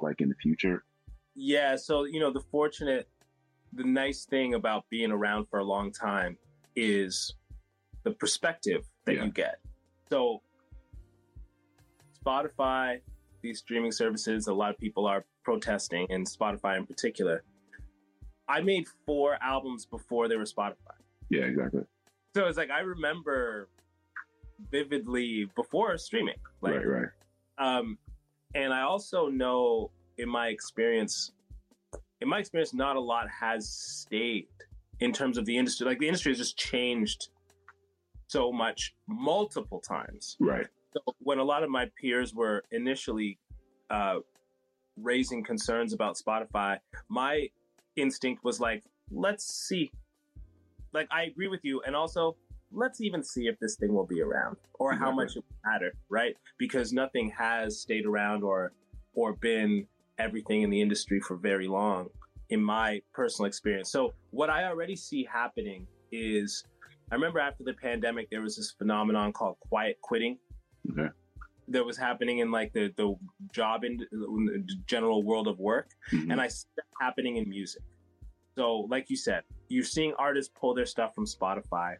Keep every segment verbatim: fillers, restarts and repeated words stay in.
look like in the future? Yeah. So, you know, the fortunate, the nice thing about being around for a long time is the perspective that yeah. you get. So Spotify, these streaming services, a lot of people are protesting, and Spotify in particular. I made four albums before they were Spotify. Yeah, exactly. So it's like, I remember vividly before streaming. Like, right, right. Um, and I also know in my experience, in my experience, not a lot has stayed in terms of the industry. Like, the industry has just changed so much multiple times. Right. So when a lot of my peers were initially uh, raising concerns about Spotify, my instinct was like, let's see. Like, I agree with you. And also, let's even see if this thing will be around or exactly. how much it will matter, right? Because nothing has stayed around or or been everything in the industry for very long, in my personal experience. So what I already see happening is, I remember after the pandemic, there was this phenomenon called quiet quitting. Okay. That was happening in like the, the job in, in the general world of work. Mm-hmm. And I see that happening in music. So like you said, you're seeing artists pull their stuff from Spotify,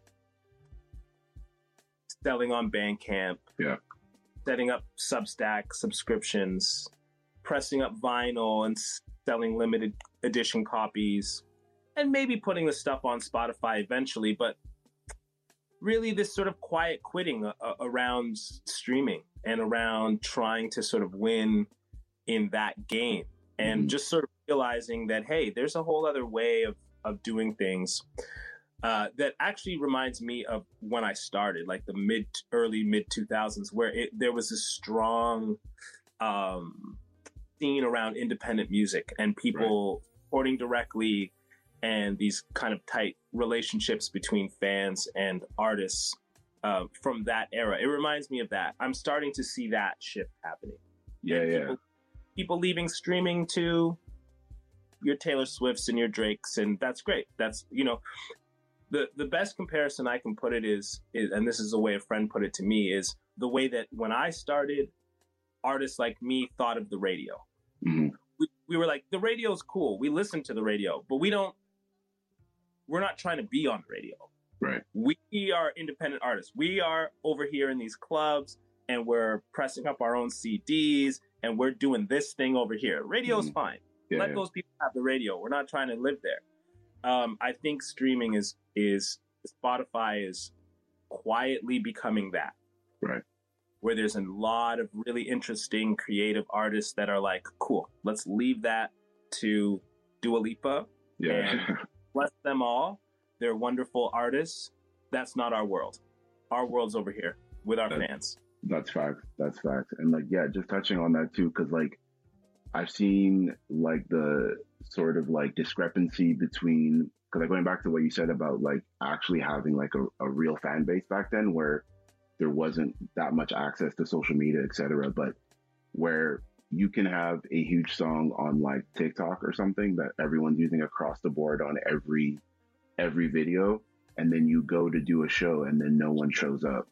selling on Bandcamp, yeah, setting up Substack subscriptions, pressing up vinyl and selling limited edition copies, and maybe putting the stuff on Spotify eventually. But really this sort of quiet quitting uh, around streaming and around trying to sort of win in that game, and mm-hmm. just sort of realizing that, hey, there's a whole other way of, of doing things uh, that actually reminds me of when I started, like the mid, early mid two thousands, where it, there was a strong um, scene around independent music and people right. supporting directly, and these kind of tight relationships between fans and artists uh, from that era. It reminds me of that. I'm starting to see that shift happening. Yeah, and yeah. People, people leaving streaming to your Taylor Swifts and your Drakes, and that's great. That's, you know, the the best comparison I can put it is, is, and this is the way a friend put it to me, is the way that when I started, artists like me thought of the radio. Mm-hmm. We, we were like, the radio's cool. We listen to the radio, but we don't, we're not trying to be on the radio. Right. We are independent artists. We are over here in these clubs, and we're pressing up our own C Ds, and we're doing this thing over here. Radio's mm-hmm. fine. Yeah, Let yeah. those people have the radio. We're not trying to live there. Um, I think streaming is, is Spotify is quietly becoming that. Right. Where there's a lot of really interesting creative artists that are like, cool, let's leave that to Dua Lipa. Yeah. And bless them all. They're wonderful artists. That's not our world. Our world's over here with our that's, fans. That's facts. That's facts. And like, yeah, just touching on that too, because like, I've seen like the sort of like discrepancy between, because like going back to what you said about like actually having like a, a real fan base back then, where there wasn't that much access to social media, et cetera, but where you can have a huge song on like TikTok or something that everyone's using across the board on every every video, and then you go to do a show and then no one shows up.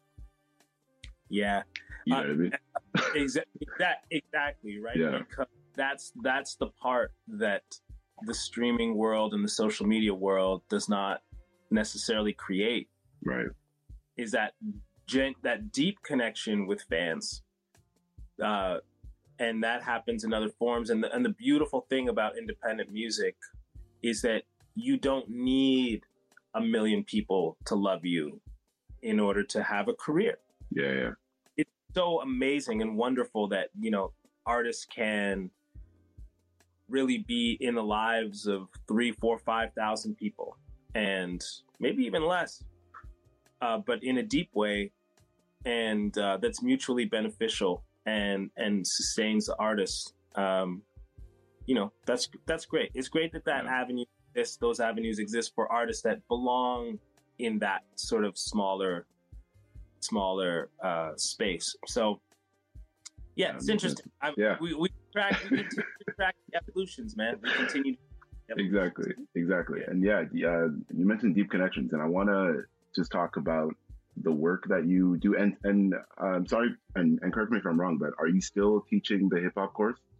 Yeah. You know uh, what I mean? Exactly. That, exactly, right? Yeah. Because that's that's the part that the streaming world and the social media world does not necessarily create. Right. Is that gen- that deep connection with fans. Uh, and that happens in other forms. And the, and the beautiful thing about independent music is that you don't need a million people to love you in order to have a career. Yeah, yeah. It's so amazing and wonderful that, you know, artists can really be in the lives of three, four, five thousand people, and maybe even less, uh, but in a deep way, and uh, that's mutually beneficial and and sustains the artists. Um, you know, that's that's great. It's great that that yeah. avenue exists. Those avenues exist for artists that belong in that sort of smaller, smaller uh, space. So. Yeah, it's interesting. I, yeah. We, we track we continue to track evolutions, man. We continue. To exactly, exactly. And yeah, uh, you mentioned deep connections, and I want to just talk about the work that you do. And and uh, I'm sorry, and, and correct me if I'm wrong, but are you still teaching the hip hop course?